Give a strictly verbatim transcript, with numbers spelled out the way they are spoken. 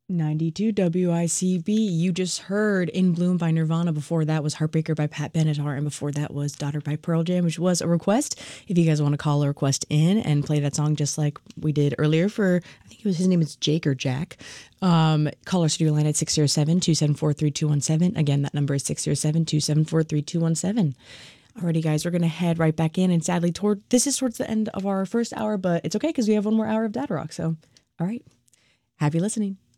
ninety-two W I C B. You just heard In Bloom by Nirvana. Before that was Heartbreaker by Pat Benatar. And before that was Daughter by Pearl Jam, which was a request. If you guys want to call a request in and play that song just like we did earlier for, I think it was his name is Jake or Jack, um, call our studio line at six oh seven, two seven four, three two one seven. Again, that number is six oh seven, two seven four, three two one seven. Alrighty, guys, we're going to head right back in. And sadly, toward this is towards the end of our first hour, but it's okay because we have one more hour of Data Rock. So, all right, happy listening.